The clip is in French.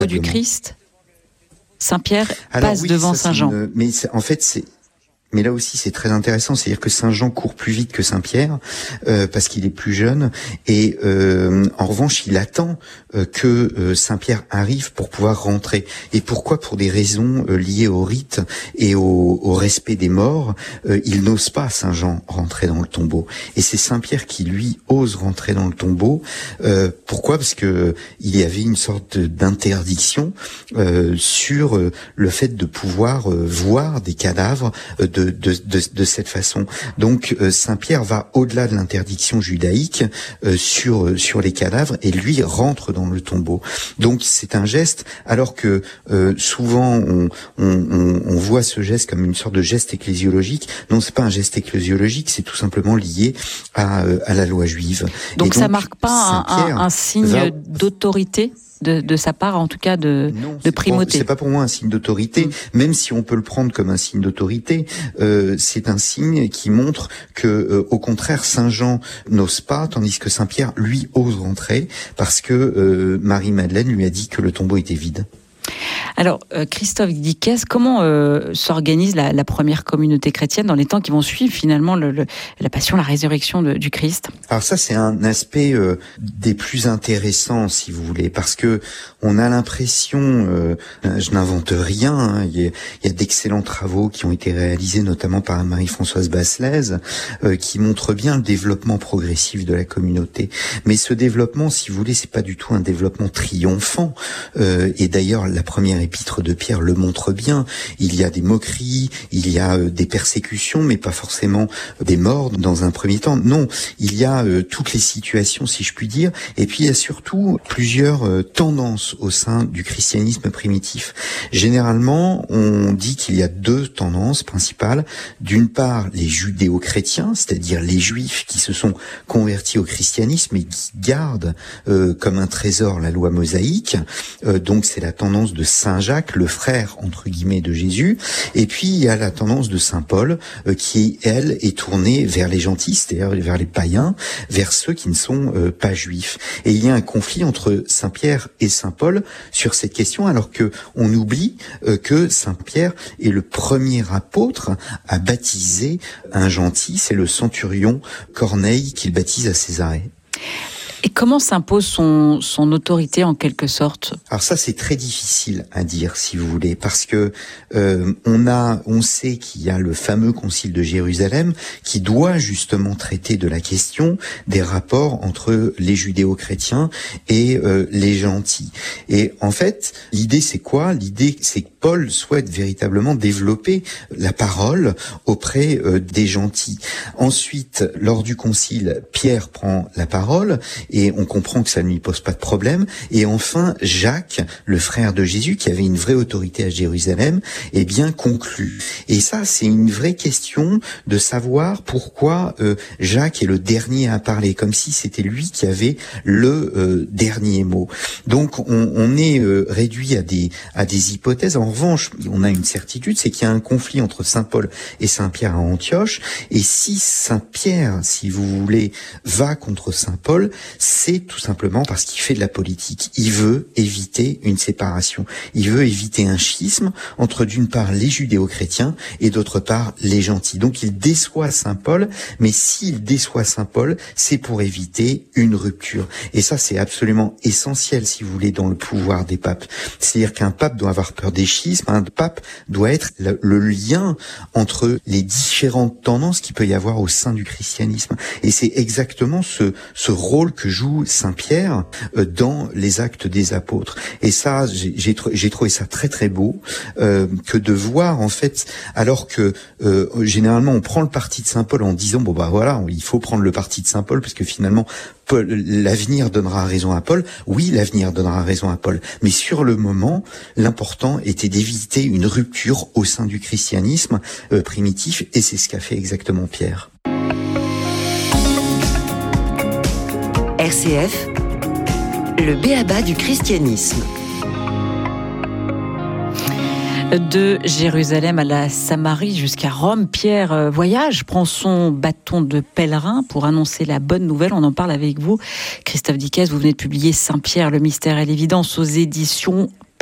du Christ, Saint-Pierre passe devant Saint-Jean. Mais là aussi, c'est très intéressant, c'est-à-dire que Saint-Jean court plus vite que Saint-Pierre parce qu'il est plus jeune, et en revanche, il attend que Saint-Pierre arrive pour pouvoir rentrer. Et pourquoi? Pour des raisons liées au rite et au respect des morts. Il n'ose pas, Saint-Jean, rentrer dans le tombeau. Et c'est Saint-Pierre qui, lui, ose rentrer dans le tombeau. Pourquoi? Parce que il y avait une sorte d'interdiction sur le fait de pouvoir voir des cadavres de cette façon. Donc Saint-Pierre va au-delà de l'interdiction judaïque sur les cadavres, et lui rentre dans le tombeau. Donc c'est un geste, alors que souvent on voit ce geste comme une sorte de geste ecclésiologique. Non, c'est pas un geste ecclésiologique, c'est tout simplement lié à la loi juive. Donc ça marque pas un signe d'autorité de sa part, en tout cas de primauté. C'est pas pour moi un signe d'autorité, même si on peut le prendre comme un signe d'autorité. C'est un signe qui montre que, au contraire, Saint-Jean n'ose pas, tandis que Saint-Pierre, lui, ose rentrer parce que Marie-Madeleine lui a dit que le tombeau était vide. Alors, Christophe Dickès, comment s'organise la première communauté chrétienne dans les temps qui vont suivre finalement la passion, la résurrection du Christ? Alors ça, c'est un aspect des plus intéressants, si vous voulez, parce que on a l'impression, je n'invente rien, hein, il y a d'excellents travaux qui ont été réalisés, notamment par Marie-Françoise Basselès, qui montrent bien le développement progressif de la communauté. Mais ce développement, si vous voulez, c'est pas du tout un développement triomphant. Et d'ailleurs, la première épître de Pierre le montre bien. Il y a des moqueries, il y a des persécutions, mais pas forcément des morts dans un premier temps. Non, il y a toutes les situations, si je puis dire. Et puis il y a surtout plusieurs tendances au sein du christianisme primitif. Généralement, on dit qu'il y a deux tendances principales. D'une part, les judéo-chrétiens, c'est-à-dire les juifs qui se sont convertis au christianisme et qui gardent comme un trésor la loi mosaïque. Donc c'est la tendance de Saint Jacques, le frère entre guillemets de Jésus. Et puis il y a la tendance de Saint Paul qui, elle, est tournée vers les gentils, c'est-à-dire vers les païens, vers ceux qui ne sont pas juifs. Et il y a un conflit entre Saint Pierre et Saint Paul sur cette question, alors que on oublie que Saint Pierre est le premier apôtre à baptiser un gentil, c'est le centurion Corneille qu'il baptise à Césarée. Et comment s'impose son autorité en quelque sorte? Alors ça, c'est très difficile à dire, si vous voulez, parce que on sait qu'il y a le fameux concile de Jérusalem qui doit justement traiter de la question des rapports entre les judéo-chrétiens et les gentils. Et en fait, l'idée c'est quoi? L'idée c'est que Paul souhaite véritablement développer la parole auprès des gentils. Ensuite, lors du concile, Pierre prend la parole et on comprend que ça ne lui pose pas de problème. Et enfin, Jacques, le frère de Jésus, qui avait une vraie autorité à Jérusalem, eh bien conclut. Et ça, c'est une vraie question de savoir pourquoi Jacques est le dernier à parler, comme si c'était lui qui avait le dernier mot. Donc, on est réduit à des hypothèses. En revanche, on a une certitude, c'est qu'il y a un conflit entre Saint Paul et Saint Pierre à Antioche. Et si Saint Pierre, si vous voulez, va contre Saint Paul, c'est tout simplement parce qu'il fait de la politique. Il veut éviter une séparation. Il veut éviter un schisme entre, d'une part, les judéo-chrétiens et d'autre part, les gentils. Donc il déçoit Saint Paul, mais s'il déçoit Saint Paul, c'est pour éviter une rupture. Et ça, c'est absolument essentiel, si vous voulez, dans le pouvoir des papes. C'est-à-dire qu'un pape doit avoir peur des schismes, un pape doit être le lien entre les différentes tendances qu'il peut y avoir au sein du christianisme. Et c'est exactement ce rôle que joue Saint Pierre dans les Actes des Apôtres. Et ça, j'ai trouvé ça très très beau que de voir en fait, alors que généralement on prend le parti de Saint Paul en disant bon bah voilà, il faut prendre le parti de Saint Paul parce que finalement l'avenir donnera raison à Paul. Oui, l'avenir donnera raison à Paul. Mais sur le moment, l'important était d'éviter une rupture au sein du christianisme primitif, et c'est ce qu'a fait exactement Pierre. RCF, le b.a.-ba du christianisme. De Jérusalem à la Samarie jusqu'à Rome, Pierre voyage, prend son bâton de pèlerin pour annoncer la bonne nouvelle. On en parle avec vous. Christophe Dickès, vous venez de publier Saint-Pierre, le mystère et l'évidence aux éditions